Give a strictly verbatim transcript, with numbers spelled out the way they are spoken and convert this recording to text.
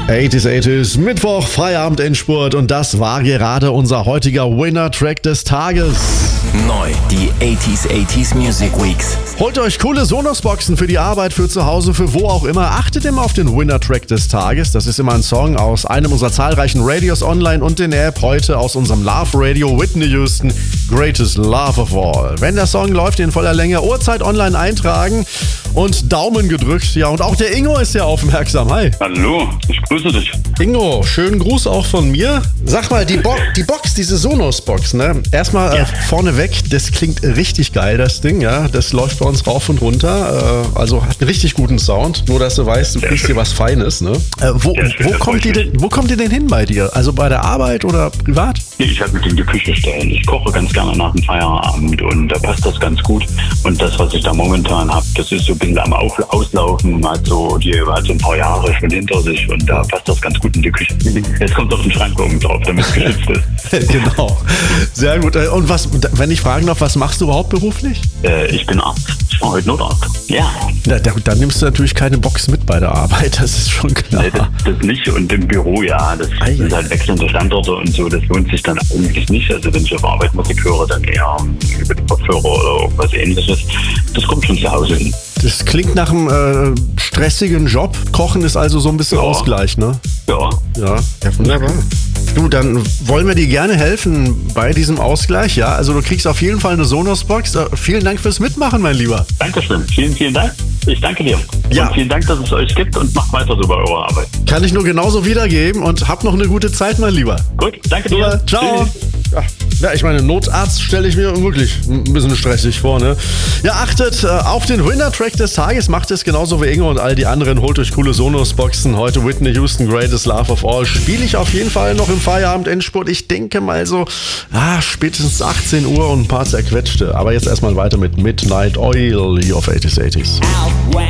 achtziger, achtziger, Mittwoch, Feierabend-Endspurt und das war gerade unser heutiger Winner-Track des Tages. Neu, die achtziger, achtziger Music Weeks. Holt euch coole Sonos-Boxen für die Arbeit, für zu Hause, für wo auch immer. Achtet immer auf den Winner-Track des Tages. Das ist immer ein Song aus einem unserer zahlreichen Radios online und in der App. Heute aus unserem Love Radio Whitney Houston, Greatest Love of All. Wenn der Song läuft, in voller Länge, Uhrzeit online eintragen und Daumen gedrückt. Ja, und auch der Ingo ist ja aufmerksam. Hi. Hallo, ich grüße dich. Ingo, schönen Gruß auch von mir. Sag mal, die, Bo- die Box, diese Sonos-Box, ne? Erstmal Ja. äh, vorneweg, das klingt richtig geil, das Ding, ja. Das läuft bei uns rauf und runter. Äh, also hat einen richtig guten Sound. Nur, dass du weißt, du Sehr kriegst schön. hier was Feines, ne? Äh, wo, Sehr schön, wo, das kommt freut die mich. denn, wo kommt die denn hin bei dir? Also bei der Arbeit oder privat? Ich habe mich in die Küche stellen. Ich koche ganz gerne nach dem Feierabend und da passt das ganz gut. Und das, was ich da momentan habe, das ist so ein bisschen am Auf- Auslaufen, hat so, die hat so ein paar Jahre schon hinter sich und da passt das ganz gut in die Küche. Jetzt kommt auf den Schrank oben drauf, damit es geschützt ist. Genau. Sehr gut. Äh, Und was, wenn ich fragen darf, was machst du überhaupt beruflich? Äh, ich bin Arzt. Ich war heute Notarzt. Ja. Na, da, dann nimmst du natürlich keine Box mit bei der Arbeit, das ist schon klar. Nee, das, das nicht. Und im Büro, ja, das Ei, sind ei. halt wechselnde Standorte und so, das lohnt sich dann eigentlich nicht. Also wenn ich auf Arbeit Musik höre, dann eher über die Kopfhörer oder irgendwas ähnliches. Das kommt schon zu Hause hin. Das klingt nach einem äh, stressigen Job. Kochen ist also so ein bisschen Ja. Ausgleich, ne? Ja. Ja, ja, wunderbar. Du, dann wollen wir dir gerne helfen bei diesem Ausgleich, ja? Also du kriegst auf jeden Fall eine Sonos-Box. Äh, vielen Dank fürs Mitmachen, mein Lieber. Dankeschön. Vielen, vielen Dank. Ich danke dir. Ja. Und vielen Dank, dass es euch gibt und macht weiter so bei eurer Arbeit. Kann ich nur genauso wiedergeben und hab noch eine gute Zeit, mein Lieber. Gut, danke dir. Super, ciao. Tschüss. Ja, ja, ich meine, Notarzt stelle ich mir wirklich ein bisschen stressig vor, ne? Ja, achtet äh, auf den Winner-Track des Tages, macht es genauso wie Ingo und all die anderen, holt euch coole Sonos-Boxen. Heute Whitney Houston, Greatest Love of All. Spiele ich auf jeden Fall noch im Feierabend-Endspurt. Ich denke mal so, ah, spätestens achtzehn Uhr und ein paar zerquetschte. Aber jetzt erstmal weiter mit Midnight Oil hier auf achtziger, achtziger.